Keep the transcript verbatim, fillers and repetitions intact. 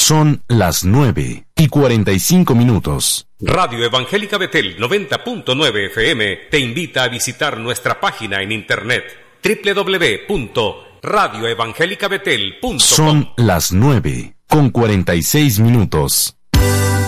Son las nueve y cuarenta y cinco minutos. Radio Evangélica Betel noventa punto nueve F M te invita a visitar nuestra página en internet doble u doble u doble u punto radio evangélica betel punto com. Son las nueve con cuarenta y seis minutos.